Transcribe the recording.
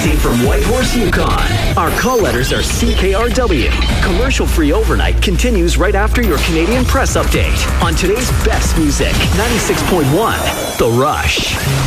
Broadcasting from Whitehorse, Yukon. Our call letters are CKRW. Commercial-free overnight continues right after your Canadian Press update on today's best music, 96.1 The Rush.